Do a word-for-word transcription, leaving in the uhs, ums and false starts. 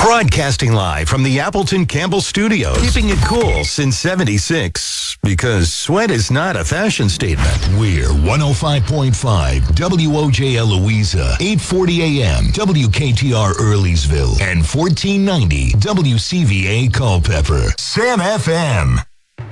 Broadcasting live from the Appleton Campbell Studios. Keeping it cool since seventy-six. Because sweat is not a fashion statement. We're one oh five point five W O J L Louisa, eight forty A M W K T R Earlysville, and fourteen ninety W C V A Culpeper. Sam F M.